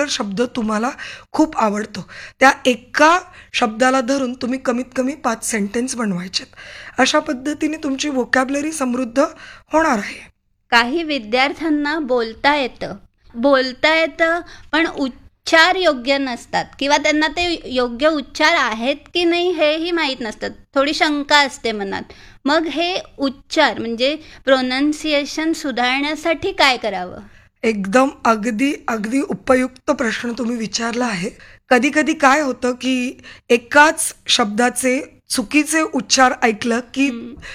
Particular शब्द तुम्हाला खूप आवडतो, त्या एका शब्दाला धरून तुम्ही कमीत कमी 5 सेंटेन्स बनवायचेत. अशा पद्धतीने तुमची व्होकॅब्युलरी समृद्ध होणार आहे. काही विद्यार्थ्यांना बोलता येतं पण उच्चार योग्य नसतात किंवा त्यांना ते योग्य उच्चार आहेत की नाही हेही माहीत नसतात. थोडी शंका असते मनात. मग हे उच्चार म्हणजे प्रोनाऊन्सिएशन सुधारण्यासाठी काय करावं? एकदम अगदी उपयुक्त प्रश्न तुम्ही विचारला आहे. कधी कधी काय होतं की एकाच शब्दाचे चुकीचे उच्चार ऐकलं की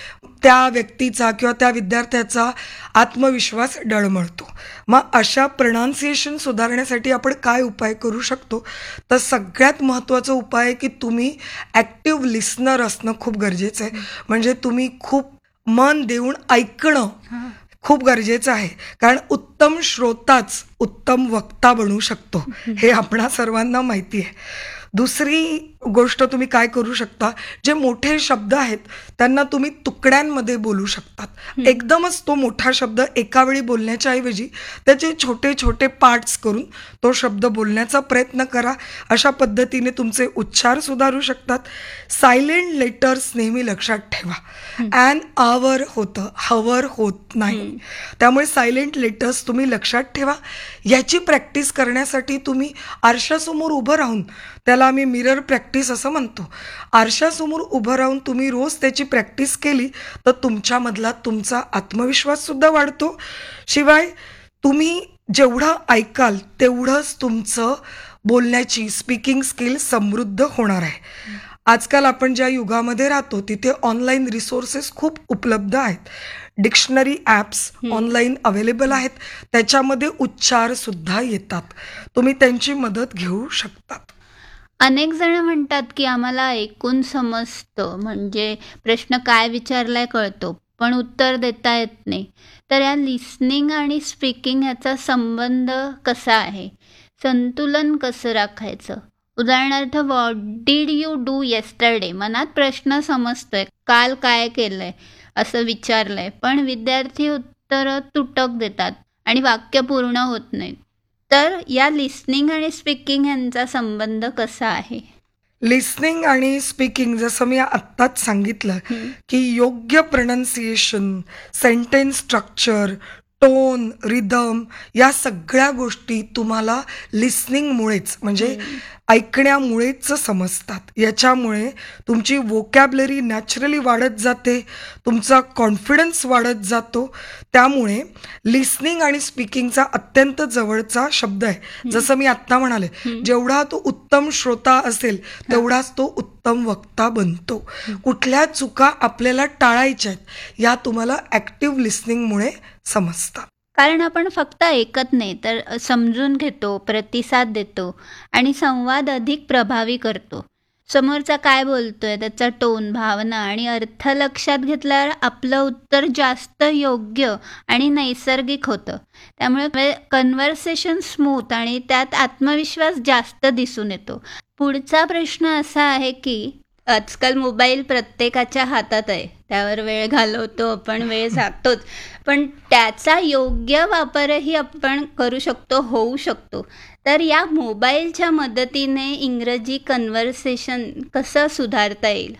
त्या व्यक्तीचा किंवा त्या विद्यार्थ्याचा आत्मविश्वास डळमळतो. मग अशा प्रोनाऊन्सिएशन सुधारण्यासाठी आपण काय उपाय करू शकतो? तर सगळ्यात महत्त्वाचा उपाय आहे की तुम्ही ॲक्टिव्ह लिस्नर असणं खूप गरजेचं आहे. म्हणजे तुम्ही खूप मन देऊन ऐकणं खूप गरजेचं आहे. कारण उत्तम श्रोताच उत्तम वक्ता बनू शकतो, हे आपणा सर्वांना माहिती आहे. दुसरी गोष्ट तुम्ही काय करू शकता, जे मोठे शब्द आहेत त्यांना तुम्ही तुकड्यांमध्ये बोलू शकतात. एकदमच तो मोठा शब्द एका वेळी बोलण्याच्या ऐवजी त्याचे छोटे छोटे पार्ट्स करून तो शब्द बोलण्याचा प्रयत्न करा. अशा पद्धतीने तुमचे उच्चार सुधारू शकतात. सायलेंट लेटर्स नेहमी लक्षात ठेवा. ॲन आवर होतं, हवर होत नाही. त्यामुळे सायलेंट लेटर्स तुम्ही लक्षात ठेवा. याची प्रॅक्टिस करण्यासाठी तुम्ही आरशासमोर उभं राहून, त्याला आम्ही मिरर प्रॅक्टिस असं म्हणतो, आरशासमोर उभं राहून तुम्ही रोज त्याची प्रॅक्टिस केली तर तुमच्यामधला तुमचा आत्मविश्वाससुद्धा वाढतो. शिवाय तुम्ही जेवढं ऐकाल तेवढंच तुमचं बोलण्याची स्पीकिंग स्किल समृद्ध होणार आहे. आजकाल आपण ज्या युगामध्ये राहतो तिथे ऑनलाईन रिसोर्सेस खूप उपलब्ध आहेत. डिक्शनरी ॲप्स ऑनलाईन अवेलेबल आहेत. त्याच्यामध्ये उच्चारसुद्धा येतात. तुम्ही त्यांची मदत घेऊ शकतात. अनेक जण म्हणतात की आम्हाला ऐकून समजतं, म्हणजे प्रश्न काय विचारलाय कळतो पण उत्तर देता येत नाही. तर या लिसनिंग आणि स्पीकिंग ह्याचा संबंध कसा आहे? संतुलन कसं राखायचं? उदाहरणार्थ, what did you do yesterday? मनात प्रश्न समजतोय, काल काय केलंय असं विचारलंय, पण विद्यार्थी उत्तरं तुटक देतात आणि वाक्य पूर्ण होत नाहीत. तर या लिसनिंग आणि स्पीकिंग यांचा संबंध कसा आहे? लिसनिंग आणि स्पीकिंग, जसं मी आत्ताच सांगितलं की योग्य pronunciation, sentence structure, tone, rhythm या सगळ्या गोष्टी तुम्हाला लिसनिंगमुळेच म्हणजे ऐकण्यामुळेच समजतात. याच्यामुळे तुमची व्होकॅब्युलरी नॅचरली वाढत जाते, तुमचा कॉन्फिडन्स वाढत जातो. त्यामुळे लिसनिंग आणि स्पीकिंगचा अत्यंत जवळचा शब्द आहे. जसं मी आत्ता म्हणाले, जेवढा तो उत्तम श्रोता असेल तेवढाच तो उत्तम वक्ता बनतो. कुठल्या चुका आपल्याला टाळायच्या आहेत या तुम्हाला ॲक्टिव्ह लिसनिंगमुळे समजतात. कारण आपण फक्त ऐकत नाही तर समजून घेतो, प्रतिसाद देतो आणि संवाद अधिक प्रभावी करतो. समोरचा काय बोलतोय त्याचा टोन, भावना आणि अर्थ लक्षात घेतल्यावर आपलं उत्तर जास्त योग्य आणि नैसर्गिक होतं. त्यामुळे कन्व्हर्सेशन स्मूथ आणि त्यात आत्मविश्वास जास्त दिसून येतो. पुढचा प्रश्न असा आहे की आजकाल मोबाईल प्रत्येकाच्या हातात आहे, त्यावर वेळ घालवतो आपण, वेळ जातोच, पण त्याचा योग्य वापरही आपण करू शकतो, होऊ शकतो. तर या मोबाईलच्या मदतीने इंग्रजी कन्व्हर्सेशन कसं सुधारता येईल?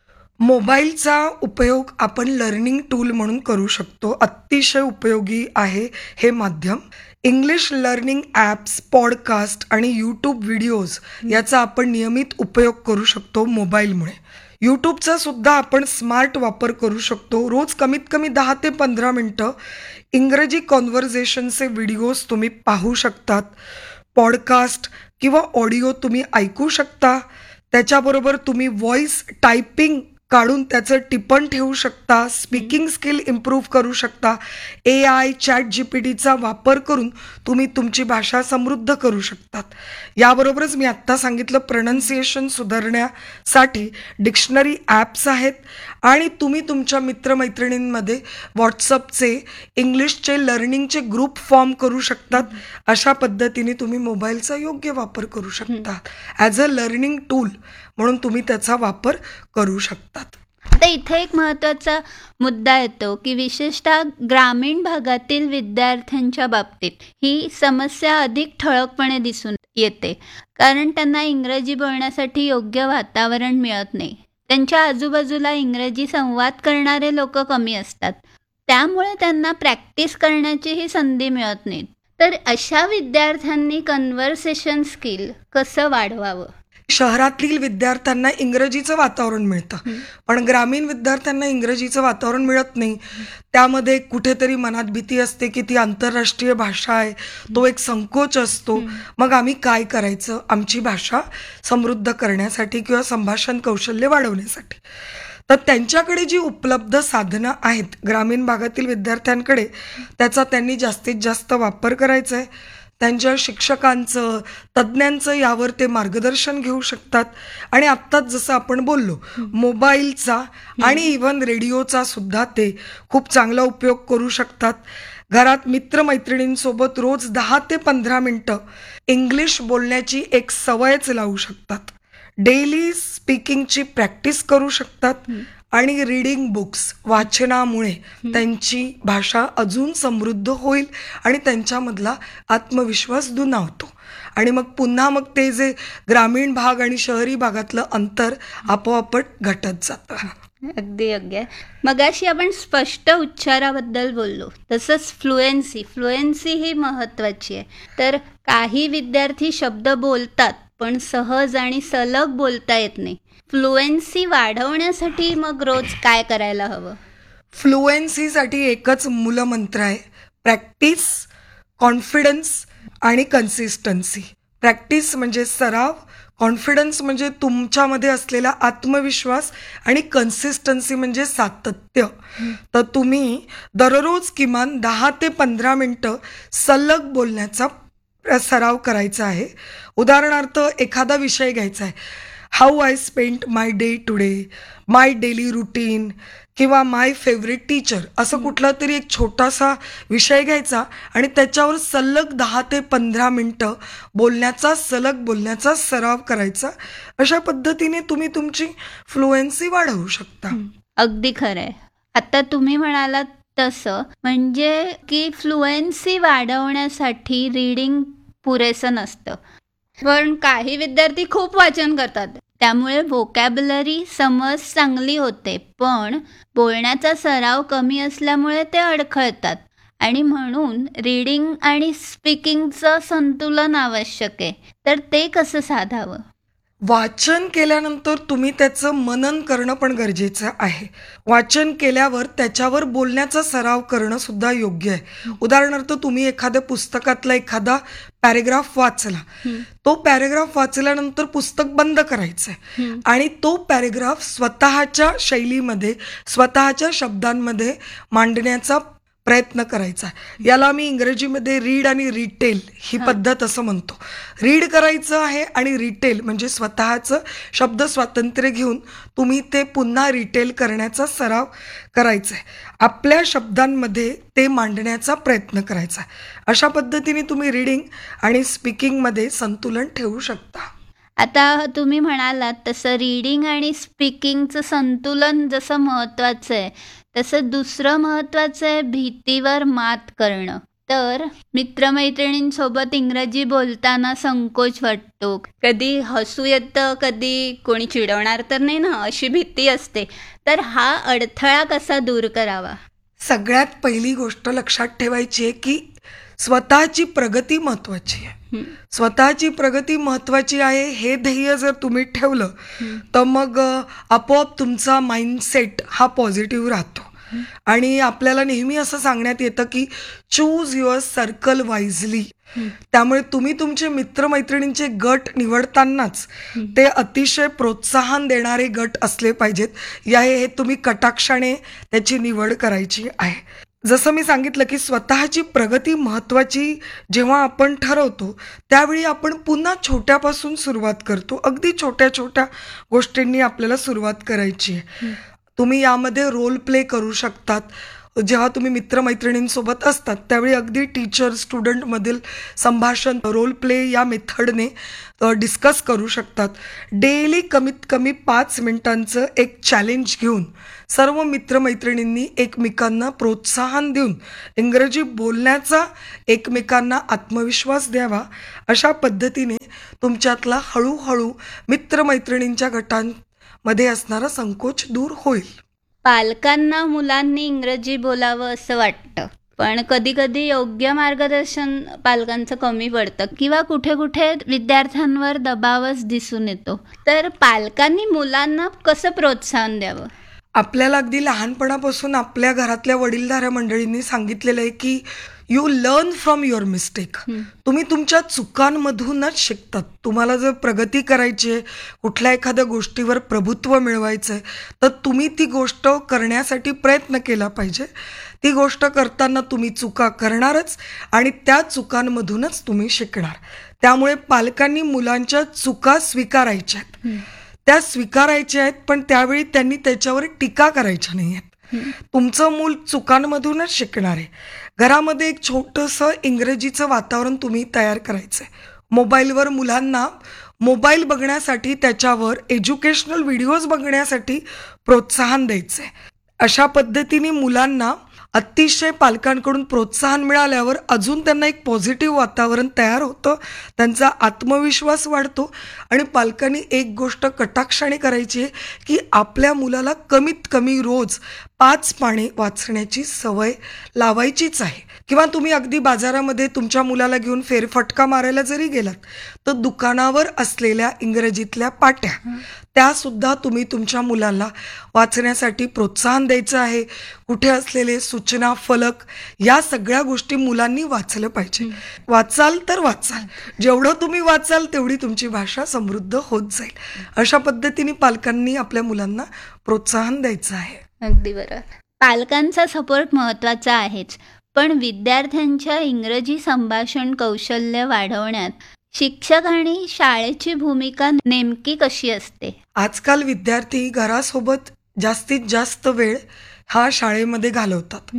मोबाईलचा उपयोग आपण लर्निंग टूल म्हणून करू शकतो. अतिशय उपयोगी आहे हे माध्यम. इंग्लिश लर्निंग ॲप्स, पॉडकास्ट आणि यूट्यूब व्हिडिओज याचा आपण नियमित उपयोग करू शकतो मोबाईलमुळे. यूट्यूबचा सुद्धा आपण स्मार्ट वापर करू शकतो. रोज कमीत कमी 10 ते 15 मिनटं इंग्रजी कॉन्व्हर्सेशनचे व्हिडिओज तुम्ही पाहू शकतात. पॉडकास्ट किंवा ऑडिओ तुम्ही ऐकू शकता. त्याच्याबरोबर तुम्ही व्हॉइस टायपिंग काढून त्याचं टिपण ठेवू शकता. स्पीकिंग स्किल इम्प्रूव्ह करू शकता. AI, ChatGPTचा वापर करून तुम्ही तुमची भाषा समृद्ध करू शकतात. याबरोबरच मी आत्ता सांगितलं, प्रोनाऊन्सिएशन सुधारण्यासाठी डिक्शनरी ॲप्स आहेत आणि तुम्ही तुमच्या मित्रमैत्रिणींमध्ये व्हॉट्सअपचे इंग्लिशचे लर्निंगचे ग्रुप फॉर्म करू शकतात. अशा पद्धतीने तुम्ही मोबाईलचा योग्य वापर करू शकता. ॲज अ लर्निंग टूल म्हणून तुम्ही त्याचा वापर करू शकतात. आता इथे एक महत्त्वाचा मुद्दा येतो की विशेषतः ग्रामीण भागातील विद्यार्थ्यांच्या बाबतीत ही समस्या अधिक ठळकपणे दिसून येते, कारण त्यांना इंग्रजी बोलण्यासाठी योग्य वातावरण मिळत नाही. त्यांच्या आजूबाजूला इंग्रजी संवाद करणारे लोक कमी असतात, त्यामुळे त्यांना प्रॅक्टिस करण्याचीही संधी मिळत नाही. तर अशा विद्यार्थ्यांनी कन्व्हर्सेशन स्किल कसं वाढवावं? शहरातील विद्यार्थ्यांना इंग्रजीचं वातावरण मिळतं, पण ग्रामीण विद्यार्थ्यांना इंग्रजीचं वातावरण मिळत नाही. त्यामध्ये कुठेतरी मनात भीती असते की ती आंतरराष्ट्रीय भाषा आहे, तो एक संकोच असतो. मग आम्ही काय करायचं आमची भाषा समृद्ध करण्यासाठी किंवा संभाषण कौशल्य वाढवण्यासाठी? तर त्यांच्याकडे जी उपलब्ध साधनं आहेत ग्रामीण भागातील विद्यार्थ्यांकडे, त्याचा त्यांनी जास्तीत जास्त वापर करायचा आहे. त्यांच्या शिक्षकांचं, तज्ज्ञांचं यावर ते मार्गदर्शन घेऊ शकतात. आणि आत्ताच जसं आपण बोललो, मोबाईलचा आणि इव्हन रेडिओचा सुद्धा ते खूप चांगला उपयोग करू शकतात. घरात मित्रमैत्रिणींसोबत रोज 10 ते 15 मिनटं इंग्लिश बोलण्याची एक सवयच लावू शकतात. डेली स्पीकिंगची प्रॅक्टिस करू शकतात. आणि रीडिंग बुक्स वाचनामुळे त्यांची भाषा अजून समृद्ध होईल आणि त्यांच्यामधला आत्मविश्वास दुणावतो. आणि मग ते जे ग्रामीण भाग आणि शहरी भागातलं अंतर आपोआपच घटत जातं. अगदी अगदी. मगाशी आपण स्पष्ट उच्चाराबद्दल बोललो, तसंच फ्लुएन्सी ही महत्वाची आहे. तर काही विद्यार्थी शब्द बोलतात पण सहज आणि सलग बोलता येत नाही. फ्लुएन्सी वाढवण्यासाठी मग रोज काय करायला हवं? फ्लुएन्सीसाठी एकच मूलमंत्र आहे: प्रॅक्टिस, कॉन्फिडन्स आणि कन्सिस्टन्सी. प्रॅक्टिस म्हणजे सराव, कॉन्फिडन्स म्हणजे तुमच्यामध्ये असलेला आत्मविश्वास आणि कन्सिस्टन्सी म्हणजे सातत्य. तर तुम्ही दररोज किमान 10 ते 15 मिनटं सलग बोलण्याचा सराव करायचा आहे. उदाहरणार्थ एखादा विषय घ्यायचा आहे, how I spent my day today, my daily routine किंवा माय फेवरेट टीचर, असं कुठला तरी एक छोटासा विषय घ्यायचा आणि त्याच्यावर सलग 10 ते 15 मिनटं सलग बोलण्याचा सराव करायचा. अशा पद्धतीने तुम्ही तुमची फ्लुएन्सी वाढवू शकता. अगदी खरंय. आता तुम्ही म्हणालात तसं, म्हणजे की फ्लुएन्सी वाढवण्यासाठी रीडिंग पुरेसं नसतं, पण काही विद्यार्थी खूप वाचन करतात, त्यामुळे व्होकॅब्युलरी समज चांगली होते, पण बोलण्याचा सराव कमी असल्यामुळे ते अडखळतात. आणि म्हणून रीडिंग आणि स्पीकिंगचं संतुलन आवश्यक आहे. तर ते कसं साधावं? वाचन केल्यानंतर तुम्ही त्याचं मनन करणं पण गरजेचं आहे. वाचन केल्यावर त्याच्यावर बोलण्याचा सराव करणं सुद्धा योग्य आहे. उदाहरणार्थ तुम्ही एखाद्या पुस्तकातला एखादा पॅरेग्राफ वाचला, तो पॅरेग्राफ वाचल्यानंतर पुस्तक बंद करायचंय आणि तो पॅरेग्राफ स्वतःच्या शैलीमध्ये, स्वतःच्या शब्दांमध्ये मांडण्याचा प्रयत्न करायचा. याला मी इंग्रजीमध्ये रीड आणि रिटेल ही पद्धत असं म्हणतो. रीड करायचं आहे आणि रिटेल म्हणजे स्वतःचं शब्द स्वातंत्र्य घेऊन तुम्ही ते पुन्हा रिटेल करण्याचा सराव करायचा आहे. आपल्या शब्दांमध्ये ते मांडण्याचा प्रयत्न करायचा. अशा पद्धतीने तुम्ही रीडिंग आणि स्पीकिंगमध्ये संतुलन ठेवू शकता. आता तुम्ही म्हणालात तसं रीडिंग आणि स्पीकिंगचं संतुलन जसं महत्त्वाचं आहे, तसं दुसरं महत्त्वाचं आहे भीतीवर मात करणं. तर मित्रमैत्रिणींसोबत इंग्रजी बोलताना संकोच वाटतो, कधी हसू येतं, कधी कोणी चिडवणार तर नाही ना, अशी भीती असते. तर हा अडथळा कसा दूर करावा? सगळ्यात पहिली गोष्ट लक्षात ठेवायची आहे की स्वतःची प्रगती महत्वाची आहे. स्वतःची प्रगती महत्वाची आहे हे ध्येय जर तुम्ही ठेवलं तर मग आपोआप तुमचा माइंडसेट हा पॉझिटिव्ह राहतो. आणि आपल्याला नेहमी असं सांगण्यात येतं की चूज युअर सर्कल वाईजली. त्यामुळे तुम्ही तुमचे मित्रमैत्रिणींचे गट निवडतानाच ते अतिशय प्रोत्साहन देणारे गट असले पाहिजेत. हे तुम्ही कटाक्षाने त्याची निवड करायची आहे. जसं मी सांगितलं की स्वतःची प्रगती महत्वाची जेव्हा आपण ठरवतो त्यावेळी आपण पुन्हा छोट्यापासून सुरुवात करतो. अगदी छोट्या छोट्या गोष्टींनी आपल्याला सुरुवात करायची आहे. तुम्ही यामध्ये रोल प्ले करू शकतात. जेव्हा तुम्ही मित्रमैत्रिणींसोबत असतात त्यावेळी अगदी टीचर स्टुडंटमधील संभाषण रोल प्ले या मेथडने डिस्कस करू शकतात. डेली कमीत कमी 5 मिनिटांचं एक चॅलेंज घेऊन सर्व मित्रमैत्रिणींनी एकमेकांना प्रोत्साहन देऊन इंग्रजी बोलण्याचा एकमेकांना आत्मविश्वास द्यावा. अशा पद्धतीने तुमच्यातला हळूहळू मित्रमैत्रिणींच्या गटांमध्ये असणारा संकोच दूर होईल. पालकांना मुलांनी इंग्रजी बोलावं असं वाटतं, पण कधी कधी योग्य मार्गदर्शन पालकांचं कमी पडतं किंवा कुठे कुठे विद्यार्थ्यांवर दबावच दिसून येतो. तर पालकांनी मुलांना कसं प्रोत्साहन द्यावं? आपल्याला अगदी लहानपणापासून आपल्या घरातल्या वडीलधाऱ्या मंडळींनी सांगितलेलं आहे की you learn from your mistake. तुम्ही तुमच्या चुकांमधूनच शिकतात. तुम्हाला जर प्रगती करायची आहे, कुठल्या एखाद्या गोष्टीवर प्रभुत्व मिळवायचं आहे, तर तुम्ही ती गोष्ट करण्यासाठी प्रयत्न केला पाहिजे. ती गोष्ट करताना तुम्ही चुका करणारच आणि त्या चुकांमधूनच तुम्ही शिकणार. त्यामुळे पालकांनी मुलांच्या चुका स्वीकारायच्या आहेत, त्या स्वीकारायच्या आहेत, पण त्यावेळी त्यांनी त्याच्यावर टीका करायच्या नाही आहेत. तुमचं मूल चुकांमधूनच शिकणार आहे. घरामध्ये एक छोटंसं इंग्रजीचं वातावरण तुम्ही तयार करायचं आहे. मोबाईलवर मुलांना मोबाईल बघण्यासाठी, त्याच्यावर एज्युकेशनल व्हिडिओज बघण्यासाठी प्रोत्साहन द्यायचं आहे. अशा पद्धतीने मुलांना अतिशय पालकांकडून प्रोत्साहन मिळाल्यावर अजून त्यांना एक पॉझिटिव्ह वातावरण तयार होतं, त्यांचा आत्मविश्वास वाढतो आणि पालकांनी एक गोष्ट कटाक्षाने करायची आहे की आपल्या मुलाला कमीत कमी रोज 5 पाने वाचण्याची सवय लावायचीच आहे. किंवा तुम्ही अगदी बाजारामध्ये तुमच्या मुलाला घेऊन फेरफटका मारायला जरी गेलात तर दुकानावर असलेल्या इंग्रजीतल्या पाट्या त्या सुद्धा तुम्ही तुमच्या मुलाला वाचण्यासाठी प्रोत्साहन द्यायचं आहे. कुठे असलेले सूचना फलक या सगळ्या गोष्टी मुलांनी वाचलं पाहिजे. वाचाल तर वाचाल, जेवढं तुम्ही वाचाल तेवढी तुमची भाषा समृद्ध होत जाईल. अशा पद्धतीने पालकांनी आपल्या मुलांना प्रोत्साहन द्यायचं आहे. अगदी बरोबर. पालकांचा सपोर्ट महत्त्वाचा आहेच, पण विद्यार्थ्यांच्या इंग्रजी संभाषण कौशल्य वाढवण्यात शिक्षक आणि शाळेची भूमिका नेमकी कशी असते? आजकाल विद्यार्थी घरासोबत जास्तीत जास्त वेळ हा शाळेमध्ये घालवतात.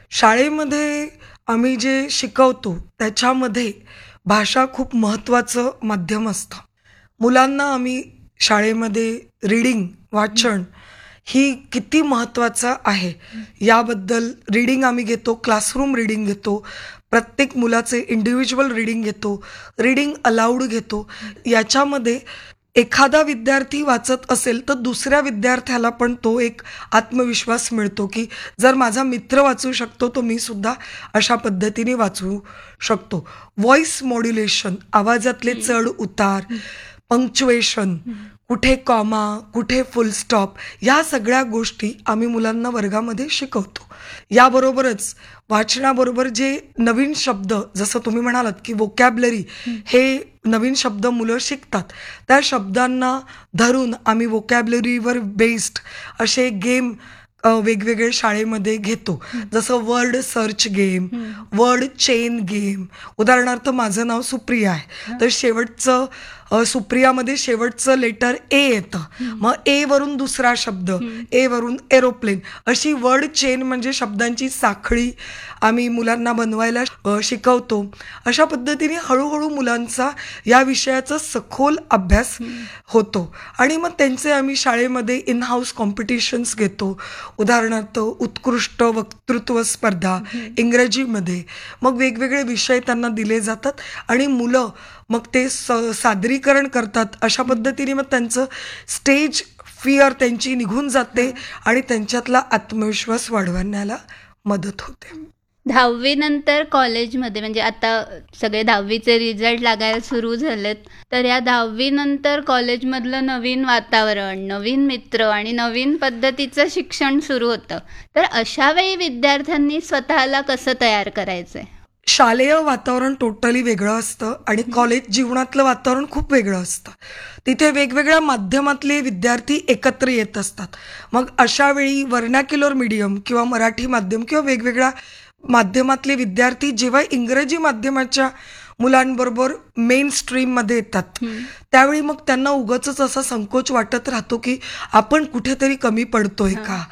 शाळेमध्ये आम्ही जे शिकवतो त्याच्यामध्ये भाषा खूप महत्त्वाचं माध्यम असतं. मुलांना आम्ही शाळेमध्ये रीडिंग, वाचन ही किती महत्त्वाचं आहे याबद्दल रीडिंग आम्ही घेतो, क्लासरूम रीडिंग घेतो, प्रत्येक मुलाचे इंडिव्हिज्युअल रीडिंग घेतो, रीडिंग अलाउड घेतो. याच्यामध्ये एखादा विद्यार्थी वाचत असेल तर दुसऱ्या विद्यार्थ्याला पण तो एक आत्मविश्वास मिळतो की जर माझा मित्र वाचू शकतो तर मी सुद्धा अशा पद्धतीने वाचू शकतो. व्हॉइस मॉड्युलेशन, आवाजातले चढ उतार, पंक्च्युएशन, कुठे कॉमा, कुठे फुल स्टॉप, या सगळ्या गोष्टी आम्ही मुलांना वर्गामध्ये शिकवतो. याबरोबरच वाचनाबरोबर जे नवीन शब्द, जसं तुम्ही म्हणालात की वोकॅबलरी, हे नवीन शब्द मुलं शिकतात, त्या शब्दांना धरून आम्ही वोकॅबलरीवर बेस्ड असे गेम वेगवेगळे शाळेमध्ये घेतो. जसं word search game, word chain game. उदाहरणार्थ माझं नाव सुप्रिया आहे तर शेवटचं सुप्रियामध्ये शेवटचं लेटर ए येतं, मग ए वरून दुसरा शब्द, ए वरून एरोप्लेन, अशी वर्ड चेन म्हणजे शब्दांची साखळी आम्ही मुलांना बनवायला शिकवतो. अशा पद्धतीने हळूहळू मुलांचा या विषयाचा सखोल अभ्यास होतो आणि मग त्यांचे आम्ही शाळेमध्ये इन हाऊस कॉम्पिटिशन्स घेतो. उदाहरणार्थ उत्कृष्ट वक्तृत्व स्पर्धा इंग्रजीमध्ये, मग वेगवेगळे विषय त्यांना दिले जातात आणि मुलं मग ते सादरीकरण करतात. अशा पद्धतीने मग त्यांचं स्टेज फिअर त्यांची निघून जाते आणि त्यांच्यातला आत्मविश्वास वाढवण्याला मदत होते. 10वी नंतर कॉलेजमध्ये, म्हणजे आता सगळे 10वीचे रिझल्ट लागायला सुरू झालेत, तर या 10वी नंतर कॉलेजमधलं नवीन वातावरण, नवीन मित्र आणि नवीन पद्धतीचं शिक्षण सुरू होतं. तर अशा वेळी विद्यार्थ्यांनी स्वतःला कसं तयार करायचंय? शालेय वातावरण टोटली वेगळं असतं आणि कॉलेज जीवनातलं वातावरण खूप वेगळं असतं. तिथे वेगवेगळ्या माध्यमातले विद्यार्थी एकत्र येत असतात. मग अशा वेळी व्हर्नॅक्युलर मीडियम किंवा मराठी माध्यम किंवा वेगवेगळ्या माध्यमातले विद्यार्थी जेव्हा इंग्रजी माध्यमाच्या मुलांबरोबर मेन स्ट्रीममध्ये येतात त्यावेळी मग त्यांना उगाचच असा संकोच वाटत राहतो की आपण कुठेतरी कमी पडतोय का.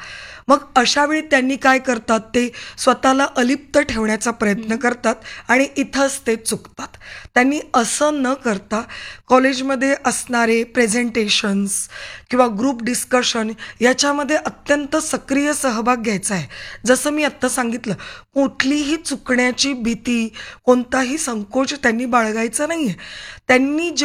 मग अशा वेळी त्यांनी काय करतात, ते स्वतःला अलिप्त ठेवण्याचा प्रयत्न करतात आणि इथंच ते चुकतात. त्यांनी असं न करता कॉलेजमध्ये असणारे प्रेझेंटेशन्स किंवा ग्रुप डिस्कशन याच्यामध्ये अत्यंत सक्रिय सहभाग घ्यायचा आहे. जसं मी आत्ता सांगितलं, कुठलीही चुकण्याची भीती, कोणताही संकोच त्यांनी बाळगायचा नाहीये. त्यांनी